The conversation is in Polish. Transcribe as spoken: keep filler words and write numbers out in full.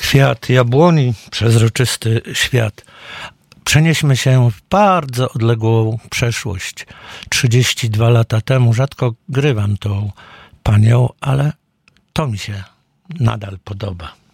Kwiat jabłoni, przezroczysty świat. Przenieśmy się w bardzo odległą przeszłość. trzydzieści dwa lata temu rzadko grywam tą panią, ale to mi się nadal podoba.